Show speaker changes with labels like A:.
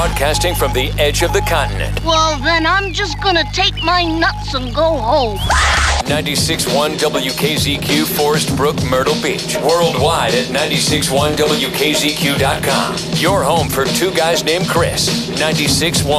A: broadcasting from the edge of the continent.
B: Well, then I'm just gonna take my nuts and go home.
A: 96.1 WKZQ, Forest Brook, Myrtle Beach. Worldwide at 96.1WKZQ.com. Your home for two guys named Chris. 96.1